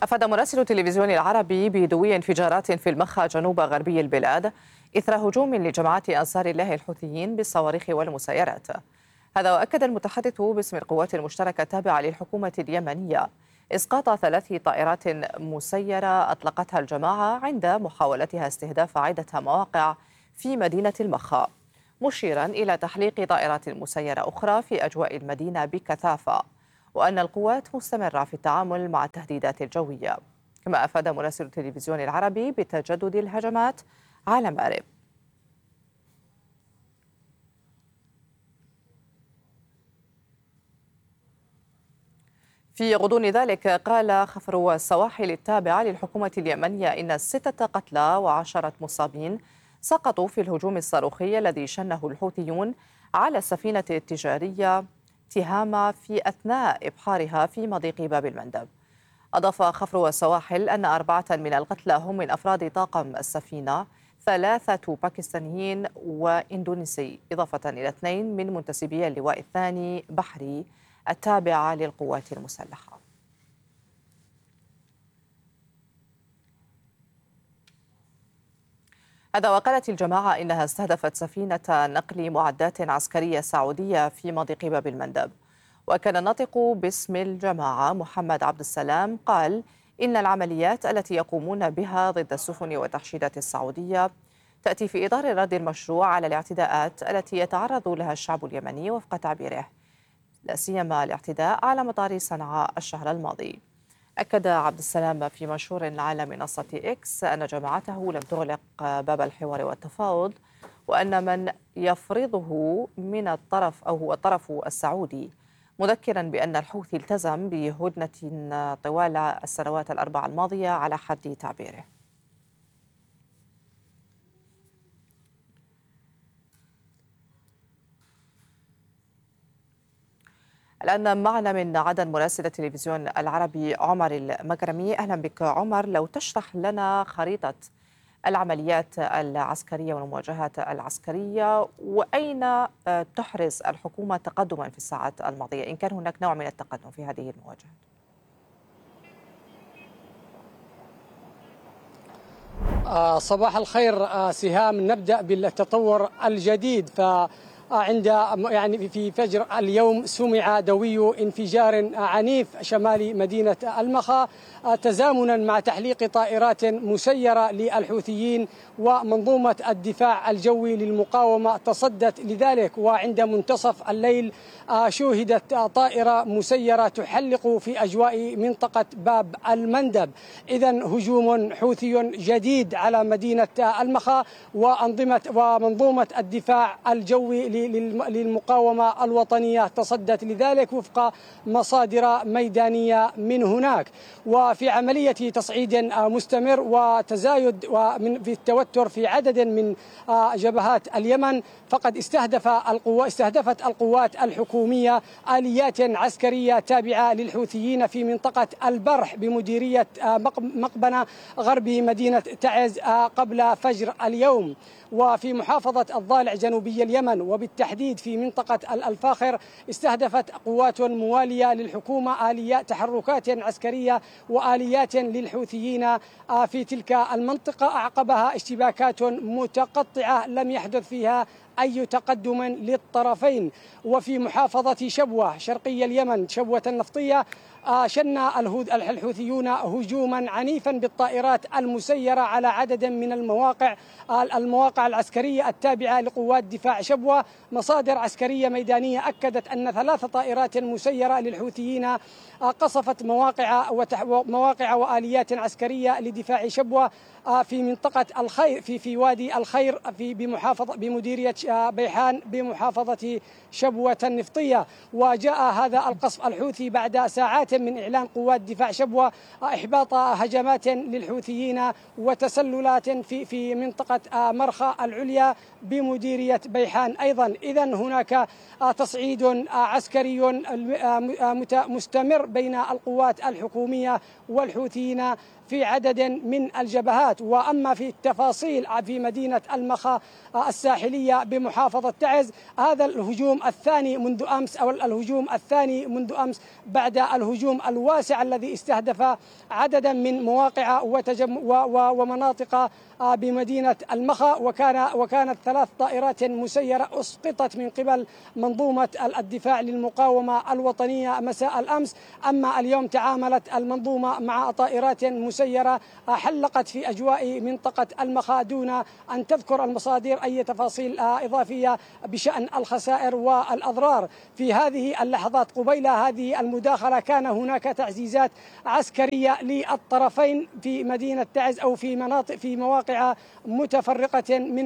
أفاد مراسل تلفزيون العربي بدوي انفجارات في المخا جنوب غربي البلاد إثر هجوم لجماعة أنصار الله الحوثيين بالصواريخ والمسيرات. هذا وأكد المتحدث باسم القوات المشتركة التابعة للحكومة اليمنية إسقاط 3 طائرات مسيرة أطلقتها الجماعة عند محاولتها استهداف عدة مواقع في مدينة المخا، مشيرا إلى تحليق طائرات مسيرة أخرى في أجواء المدينة بكثافة، وأن القوات مستمرة في التعامل مع التهديدات الجوية. كما أفاد مراسل التلفزيون العربي بتجدد الهجمات على مأرب. في غضون ذلك قال خفر السواحل التابعة للحكومة اليمنية إن 6 قتلى و10 مصابين سقطوا في الهجوم الصاروخي الذي شنه الحوثيون على السفينة التجارية تهامة في أثناء إبحارها في مضيق باب المندب. أضاف خفر السواحل أن 4 من القتلى هم من أفراد طاقم السفينة، 3 باكستانيين وإندونيسي، إضافة إلى 2 من منتسبي اللواء الثاني بحري التابعة للقوات المسلحة. هذا وقالت الجماعة إنها استهدفت سفينة نقل معدات عسكرية سعودية في مضيق باب المندب. وكان الناطق باسم الجماعة محمد عبد السلام قال إن العمليات التي يقومون بها ضد السفن والتحشيدات السعودية تأتي في إطار الرد المشروع على الاعتداءات التي يتعرض لها الشعب اليمني وفق تعبيره، لا سيما الاعتداء على مطار صنعاء الشهر الماضي. أكد عبد السلام في منشور على منصة إكس أن جماعته لم تغلق باب الحوار والتفاوض، وأن من يفرضه من الطرف أو هو الطرف السعودي، مذكرا بأن الحوثي التزم بهدنة طوال السنوات ال4 الماضية على حد تعبيره. الآن معنا من عدن مراسل التلفزيون العربي عمر المكرمي. أهلا بك عمر، لو تشرح لنا خريطة العمليات العسكرية والمواجهات العسكرية، وأين تحرز الحكومة تقدما في الساعات الماضية، إن كان هناك نوع من التقدم في هذه المواجهات؟ صباح الخير سهام. نبدأ بالتطور الجديد. في فجر اليوم سمع دوي انفجار عنيف شمال مدينة المخا، تزامنا مع تحليق طائرات مسيرة للحوثيين، ومنظومة الدفاع الجوي للمقاومة تصدت لذلك. وعند منتصف الليل شوهدت طائرة مسيرة تحلق في أجواء منطقة باب المندب. إذن هجوم حوثي جديد على مدينة المخا ومنظومة الدفاع الجوي للمقاومة الوطنية تصدت لذلك وفق مصادر ميدانية من هناك. وفي عملية تصعيد مستمر وتزايد في التوتر في عدد من جبهات اليمن، فقد استهدفت القوات الحكومية آليات عسكرية تابعة للحوثيين في منطقة البرح بمديرية مقبنة غرب مدينة تعز قبل فجر اليوم. وفي محافظة الضالع جنوبي اليمن وبالتحديد في منطقة الفاخر استهدفت قوات موالية للحكومة آليات تحركات عسكرية وآليات للحوثيين في تلك المنطقة، أعقبها اشتباكات متقطعة لم يحدث فيها أي تقدم للطرفين. وفي محافظة شبوة شرقي اليمن، شبوة النفطية، شن الحوثيون هجوما عنيفا بالطائرات المسيرة على عدد من المواقع العسكرية التابعة لقوات دفاع شبوة. مصادر عسكرية ميدانية أكدت أن 3 طائرات مسيرة للحوثيين قصفت مواقع وآليات عسكرية لدفاع شبوة في منطقة الخير في وادي الخير بمديرية بيحان بمحافظة شبوة النفطية. وجاء هذا القصف الحوثي بعد ساعات من إعلان قوات دفاع شبوة إحباط هجمات للحوثيين وتسللات في منطقة مرخى العليا بمديرية بيحان أيضا. إذن هناك تصعيد عسكري مستمر بين القوات الحكومية والحوثيين في عدد من الجبهات. وأما في التفاصيل في مدينة المخا الساحلية بمحافظة تعز. هذا الهجوم الثاني منذ أمس، أو الهجوم الثاني منذ أمس بعد الهجوم الواسع الذي استهدف عددا من مواقع ومناطق بمدينة المخا، وكانت 3 طائرات مسيرة أسقطت من قبل منظومة الدفاع للمقاومة الوطنية مساء الأمس. أما اليوم تعاملت المنظومة مع طائرات مسيرة حلقت في أجواء منطقة المخا دون أن تذكر المصادر أي تفاصيل إضافية بشأن الخسائر والأضرار. في هذه اللحظات قبيل هذه المداخلة كان هناك تعزيزات عسكرية للطرفين في مدينة تعز، أو في مواقع متفرقة من